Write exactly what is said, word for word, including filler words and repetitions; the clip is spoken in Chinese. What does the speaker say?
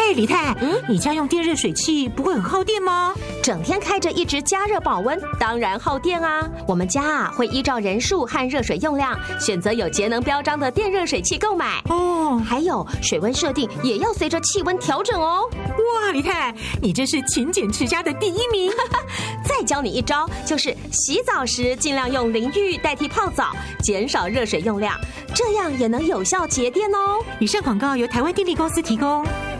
哎，李太， 嗯， 你家用电热水器不会很耗电吗？ 整天开着一直加热保温，当然耗电啊。我们家啊会依照人数和热水用量，选择有节能标章的电热水器购买。 哦， 还有水温设定也要随着气温调整哦。 哇，李太，你真是勤俭持家的第一名。 再教你一招，就是洗澡时尽量用淋浴代替泡澡，减少热水用量，这样也能有效节电哦。 以上广告由台湾电力公司提供。